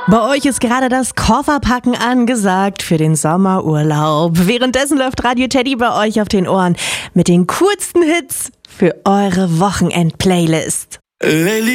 Bei euch ist gerade das Kofferpacken angesagt für den Sommerurlaub. Währenddessen läuft Radio Teddy bei euch auf den Ohren mit den coolsten Hits für eure Wochenend-Playlist.